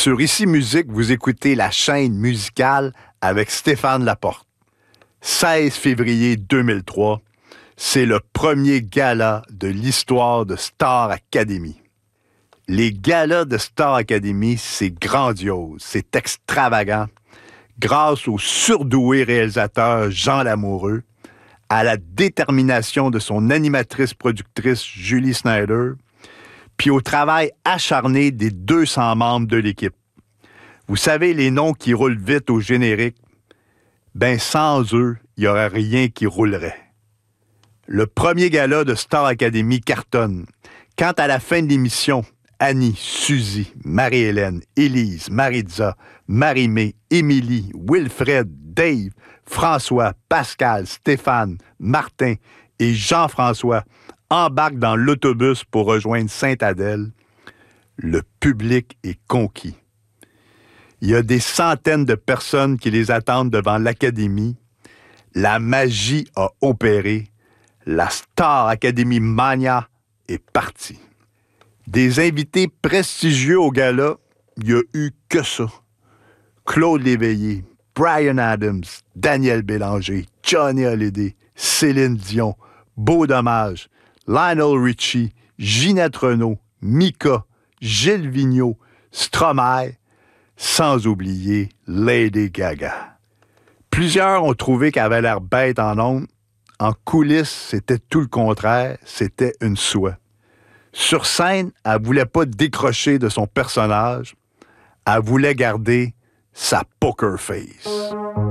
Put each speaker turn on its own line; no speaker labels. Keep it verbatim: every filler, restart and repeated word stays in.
Sur Ici Musique, vous écoutez la chaîne musicale avec Stéphane Laporte. seize février deux mille trois, c'est le premier gala de l'histoire de Star Academy. Les galas de Star Academy, c'est grandiose, c'est extravagant, grâce au surdoué réalisateur Jean Lamoureux, à la détermination de son animatrice-productrice Julie Snyder, puis au travail acharné des deux cents membres de l'équipe. Vous savez, les noms qui roulent vite au générique, ben sans eux, il n'y aurait rien qui roulerait. Le premier gala de Star Academy cartonne. Quand à la fin de l'émission, Annie, Suzy, Marie-Hélène, Élise, Maritza, Marie-Mé, Émilie, Wilfred, Dave, François, Pascal, Stéphane, Martin et Jean-François embarquent dans l'autobus pour rejoindre Sainte-Adèle, le public est conquis. Il y a des centaines de personnes qui les attendent devant l'Académie. La magie a opéré. La Star Academy Mania est partie. Des invités prestigieux au gala, il n'y a eu que ça. Claude Léveillé, Bryan Adams, Daniel Bélanger, Johnny Hallyday, Céline Dion, Beau Dommage, Lionel Richie, Ginette Renault, Mika, Gilles Vigneault, Stromae, sans oublier Lady Gaga. Plusieurs ont trouvé qu'elle avait l'air bête en ondes. En coulisses, c'était tout le contraire, c'était une soie. Sur scène, elle ne voulait pas décrocher de son personnage, elle voulait garder sa poker face.